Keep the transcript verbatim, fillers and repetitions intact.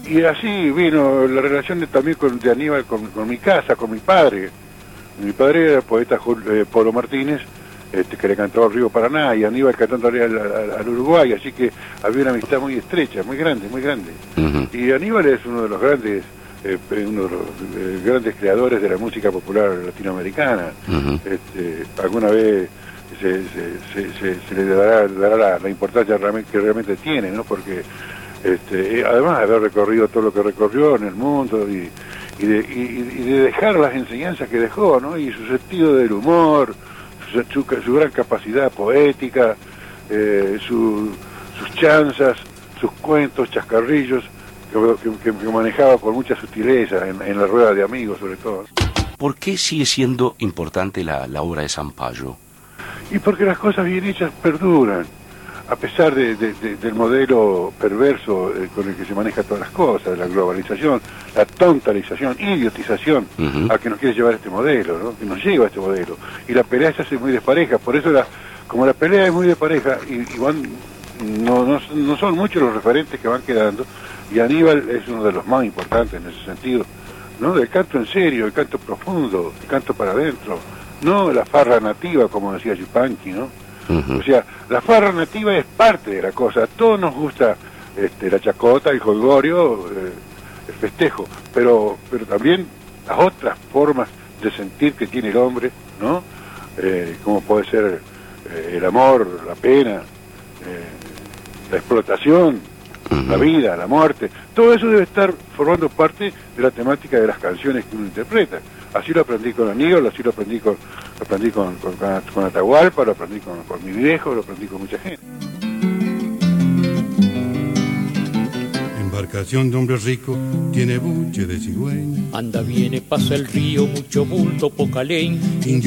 y así vino la relación de, también con, de Aníbal con, con mi casa, con mi padre. Mi padre era el poeta eh, Polo Martínez, este, que le cantó al Río Paraná, y Aníbal cantándole al, al, al Uruguay, así que había una amistad muy estrecha, muy grande, muy grande. Uh-huh. Y Aníbal es uno de los grandes, eh, uno de los eh, grandes creadores de la música popular latinoamericana. Uh-huh. Este, alguna vez se, se, se, se, se le dará, dará la, la importancia realmente, que realmente tiene, ¿no? Porque este, además de haber recorrido todo lo que recorrió en el mundo y, y, de, y, y de dejar las enseñanzas que dejó, ¿no? Y su sentido del humor, su, su, su gran capacidad poética, eh, su, sus chanzas, sus cuentos, chascarrillos, que, que, que manejaba con mucha sutileza en, en la rueda de amigos, sobre todo. ¿Por qué sigue siendo importante la, la obra de Sampaio? Y porque las cosas bien hechas perduran, a pesar de, de, de, del modelo perverso eh, con el que se maneja todas las cosas, la globalización, la tontalización, idiotización, uh-huh. a que nos quiere llevar este modelo, ¿no? Que nos lleva a este modelo. Y la pelea se hace muy despareja, por eso la, como la pelea es muy despareja, y, y van, no, no, no son muchos los referentes que van quedando, y Aníbal es uno de los más importantes en ese sentido, ¿no? Del canto en serio, el canto profundo, el canto para adentro, no la farra nativa, como decía Yupanqui, ¿no? Uh-huh. O sea, la farra nativa es parte de la cosa. A todos nos gusta este, la chacota, el jolgorio, eh, el festejo, pero pero también las otras formas de sentir que tiene el hombre, ¿no? Eh, como puede ser eh, el amor, la pena, eh, la explotación, uh-huh. la vida, la muerte. Todo eso debe estar formando parte de la temática de las canciones que uno interpreta. Así lo aprendí con Aníbal, así lo aprendí con, lo aprendí con, con, con Atahualpa, lo aprendí con, con mi viejo, lo aprendí con mucha gente. Embarcación de hombre rico, tiene buche de cigüeña. Anda, viene, pasa el río, mucho bulto, poca leña.